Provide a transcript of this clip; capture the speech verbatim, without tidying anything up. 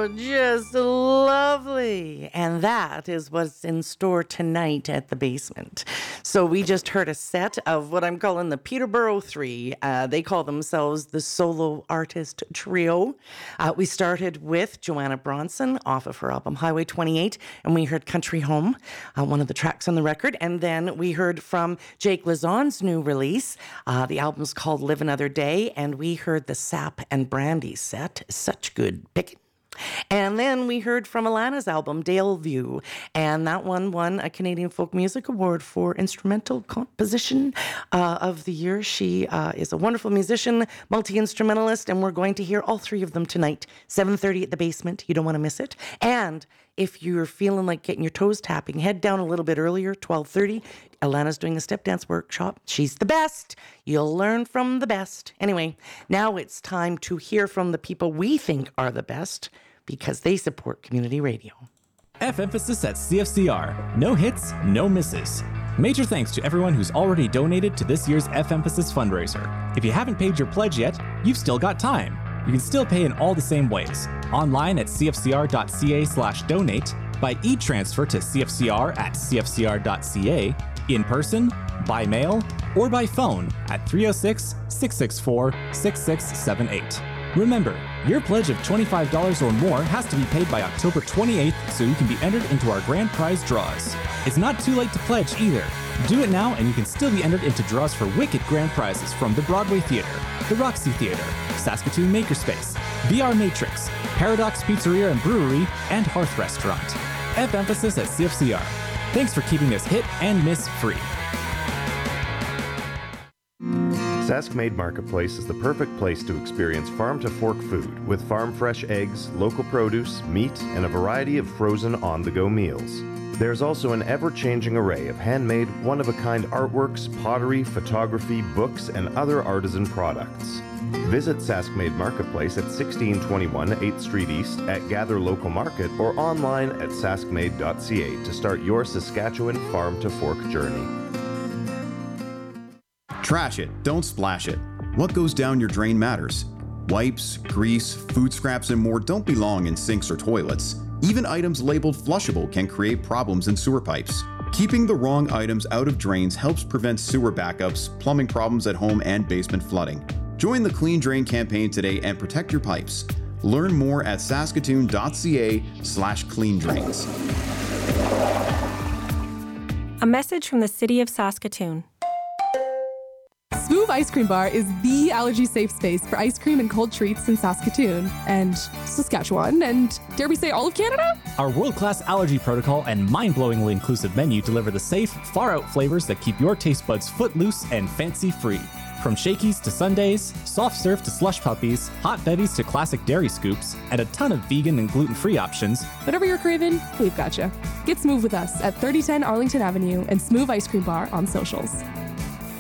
Oh, just lovely. And that is what's in store tonight at the basement. So we just heard a set of what I'm calling the Peterborough Three. Uh, they call themselves the Solo Artist Trio. Uh, we started with Joanna Bronson off of her album Highway twenty-eight, and we heard Country Home, uh, one of the tracks on the record. And then we heard from Jake Lazon's new release. Uh, the album's called Live Another Day, and we heard the Sap and Brandy set. Such good picking. And then we heard from Alana's album, Dale View, and that one won a Canadian Folk Music Award for Instrumental Composition uh, of the Year. She uh, is a wonderful musician, multi-instrumentalist, and we're going to hear all three of them tonight, seven thirty at the basement. You don't want to miss it. And if you're feeling like getting your toes tapping, head down a little bit earlier, twelve thirty. Alana's doing a step dance workshop. She's the best. You'll learn from the best. Anyway, now it's time to hear from the people we think are the best, because they support community radio. F-Emphasis at C F C R. No hits, no misses. Major thanks to everyone who's already donated to this year's F-Emphasis fundraiser. If you haven't paid your pledge yet, you've still got time. You can still pay in all the same ways. Online at cfcr.ca slash donate, by e-transfer to cfcr at cfcr.ca, in person, by mail, or by phone at three oh six, six six four, six six seven eight. Remember, your pledge of twenty-five dollars or more has to be paid by October twenty-eighth so you can be entered into our grand prize draws. It's not too late to pledge either. Do it now and you can still be entered into draws for wicked grand prizes from the Broadway Theatre, the Roxy Theatre, Saskatoon Makerspace, V R Matrix, Paradox Pizzeria and Brewery, and Hearth Restaurant. F-Emphasis at C F C R. Thanks for keeping us hit and miss free. Saskmade Marketplace is the perfect place to experience farm-to-fork food with farm-fresh eggs, local produce, meat, and a variety of frozen on-the-go meals. There's also an ever-changing array of handmade, one-of-a-kind artworks, pottery, photography, books, and other artisan products. Visit Saskmade Marketplace at sixteen twenty-one eighth Street East at Gather Local Market or online at saskmade dot c a to start your Saskatchewan farm-to-fork journey. Trash it, don't splash it. What goes down your drain matters. Wipes, grease, food scraps, and more don't belong in sinks or toilets. Even items labeled flushable can create problems in sewer pipes. Keeping the wrong items out of drains helps prevent sewer backups, plumbing problems at home, and basement flooding. Join the Clean Drain campaign today and protect your pipes. Learn more at saskatoon.ca slash clean drains. A message from the City of Saskatoon. Smoove Ice Cream Bar is the allergy-safe space for ice cream and cold treats in Saskatoon and Saskatchewan and, dare we say, all of Canada? Our world-class allergy protocol and mind-blowingly inclusive menu deliver the safe, far-out flavors that keep your taste buds footloose and fancy-free. From shakies to sundaes, soft serve to slush puppies, hot betties to classic dairy scoops, and a ton of vegan and gluten-free options. Whatever you're craving, we've got you. Get Smoove with us at thirty ten Arlington Avenue and Smoove Ice Cream Bar on socials.